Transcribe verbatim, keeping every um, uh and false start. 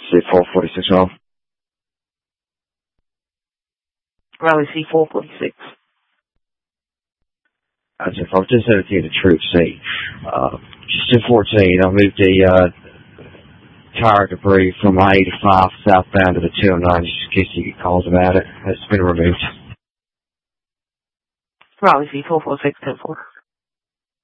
C four forty-six, Rob. Raleigh C four forty-six. That's it, folks. Just headed to the Troop C. Uh, just two fourteen, I moved the, uh, tire debris from I eighty-five southbound to the two oh nine, just in case you get calls about it. It's been removed. Raleigh C four forty-six, ten four.